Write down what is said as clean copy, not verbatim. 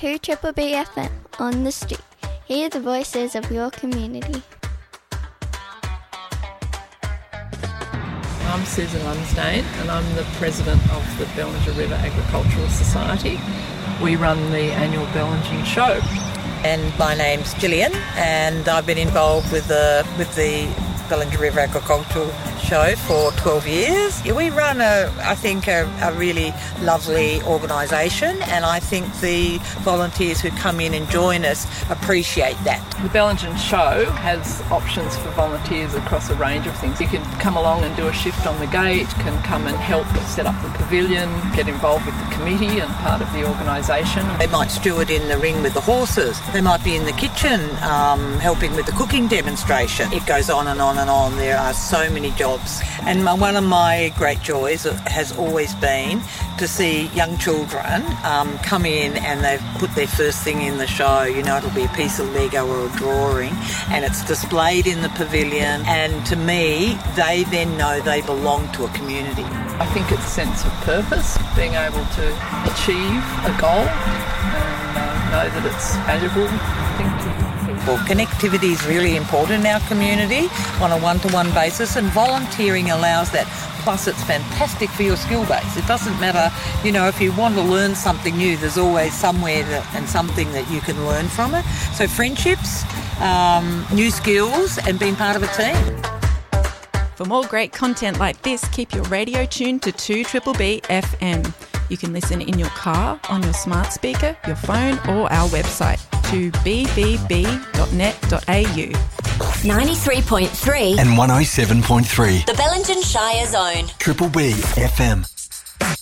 2 Triple B FM on the street. Hear the voices of your community. I'm Susan Lumsdane and I'm the president of the Bellinger River Agricultural Society. We run the annual Bellinger Show. And my name's Gillian, and I've been involved with the Bellinger River Agricultural Show for 12 years. We run a really lovely organisation, and I think the volunteers who come in and join us appreciate that. The Bellinger Show has options for volunteers across a range of things. You can come along and do a shift on the gate, can come and help set up the pavilion, get involved with the committee and part of the organisation. They might steward in the ring with the horses. They might be in the kitchen helping with the cooking demonstration. It goes on and on and on. There are so many jobs. And one of my great joys has always been to see young children come in and they've put their first thing in the show. You know, it'll be a piece of Lego or a drawing, and it's displayed in the pavilion. And to me, they then know they belong to a community. I think it's a sense of purpose, being able to achieve a goal and know that it's valuable thing to do. Well, connectivity is really important in our community on a one-to-one basis, and volunteering allows that. Plus, it's fantastic for your skill base. It doesn't matter, you know, if you want to learn something new, there's always somewhere and something that you can learn from it. So friendships, new skills, and being part of a team. For more great content like this, keep your radio tuned to 2 Triple B FM. You can listen in your car, on your smart speaker, your phone, or our website, 2bbb.net.au. 93.3 and 107.3. The Bellingen Shire Zone. Triple B FM.